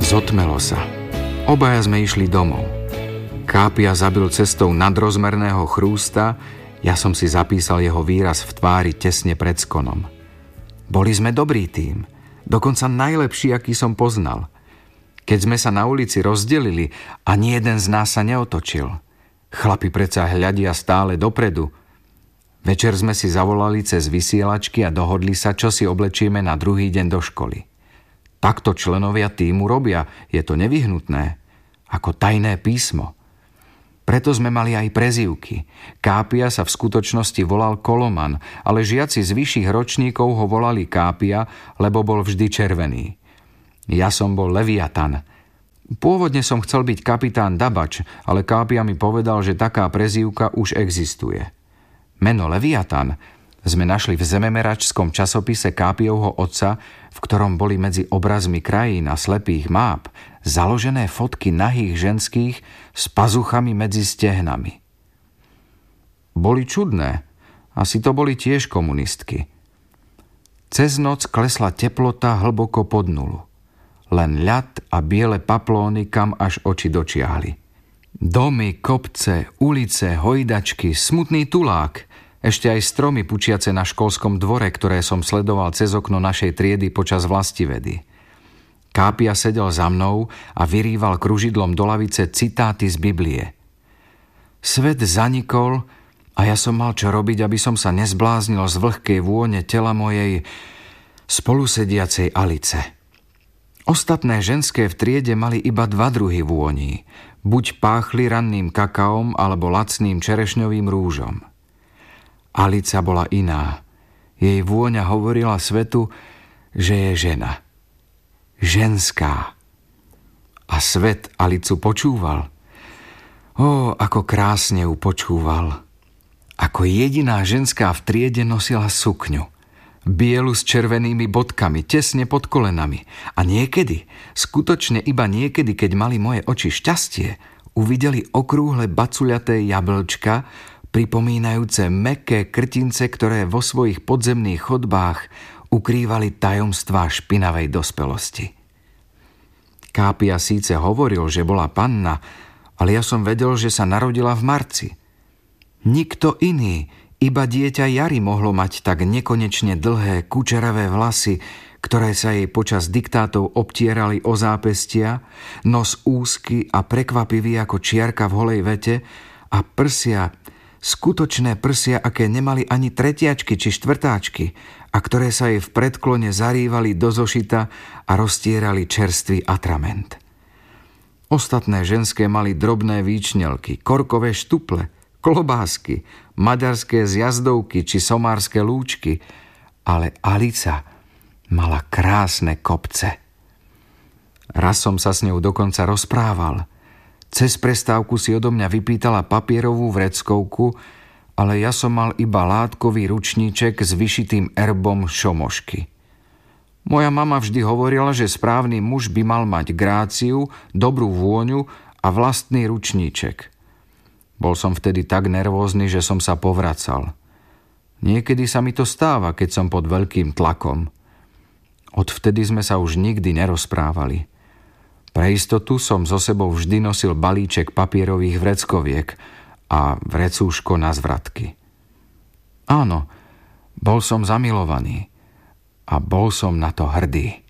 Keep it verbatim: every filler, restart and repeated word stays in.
Zotmelo sa. Obaja sme išli domov. Kápia zabil cestou nadrozmerného chrústa, ja som si zapísal jeho výraz v tvári tesne pred skonom. Boli sme dobrý tím, dokonca najlepší, aký som poznal. Keď sme sa na ulici rozdelili, ani jeden z nás sa neotočil. Chlapi predsa hľadia stále dopredu. Večer sme si zavolali cez vysielačky a dohodli sa, čo si oblečieme na druhý deň do školy. Takto členovia tímu robia, je to nevyhnutné, ako tajné písmo. Preto sme mali aj prezývky. Kápia sa v skutočnosti volal Koloman, ale žiaci z vyšších ročníkov ho volali Kápia, lebo bol vždy červený. Ja som bol Leviatan. Pôvodne som chcel byť kapitán Dabač, ale Kápia mi povedal, že taká prezývka už existuje. Meno Leviatan sme našli v zememeračskom časopise Kápiovho otca, v ktorom boli medzi obrazmi krajín a slepých máp založené fotky nahých ženských s pazuchami medzi stehnami. Boli čudné, asi to boli tiež komunistky. Cez noc klesla teplota hlboko pod nulu. Len ľad a biele paplóny, kam až oči dočiahli. Domy, kopce, ulice, hojdačky, smutný tulák, ešte aj stromy pučiace na školskom dvore, ktoré som sledoval cez okno našej triedy počas vlastivedy. Kápia sedel za mnou a vyrýval kružidlom do lavice citáty z Biblie. Svet zanikol a ja som mal čo robiť, aby som sa nezbláznil z vlhkej vône tela mojej spolusediacej Alice. Ostatné ženské v triede mali iba dva druhy vôní. Buď páchli ranným kakaom alebo lacným čerešňovým rúžom. Alica bola iná. Jej vôňa hovorila svetu, že je žena. Ženská. A svet Alicu počúval. Ó, ako krásne ju počúval. Ako jediná ženská v triede nosila sukňu. Bielu s červenými bodkami, tesne pod kolenami. A niekedy, skutočne iba niekedy, keď mali moje oči šťastie, uvideli okrúhle bacuľaté jablčka, pripomínajúce mäkké krtince, ktoré vo svojich podzemných chodbách ukrývali tajomstvá špinavej dospelosti. Kápia síce hovoril, že bola panna, ale ja som vedel, že sa narodila v marci. Nikto iný, iba dieťa Jary mohlo mať tak nekonečne dlhé, kučeravé vlasy, ktoré sa jej počas diktátov obtierali o zápestia, nos úzky a prekvapivý ako čiarka v holej vete a prsia, skutočné prsia, aké nemali ani tretiačky či štvrtáčky a ktoré sa jej v predklone zarývali do zošita a roztierali čerstvý atrament. Ostatné ženské mali drobné výčnelky, korkové štuple, klobásky, maďarské zjazdovky či somárske lúčky, ale Alica mala krásne kopce. Raz som sa s ňou dokonca rozprával. Cez prestávku si odo mňa vypýtala papierovú vreckovku, ale ja som mal iba látkový ručníček s vyšitým erbom šomošky. Moja mama vždy hovorila, že správny muž by mal mať gráciu, dobrú vôňu a vlastný ručníček. Bol som vtedy tak nervózny, že som sa povracal. Niekedy sa mi to stáva, keď som pod veľkým tlakom. Odvtedy sme sa už nikdy nerozprávali. Pre istotu som so sebou vždy nosil balíček papierových vreckoviek a vrecúško na zvratky. Áno, bol som zamilovaný a bol som na to hrdý.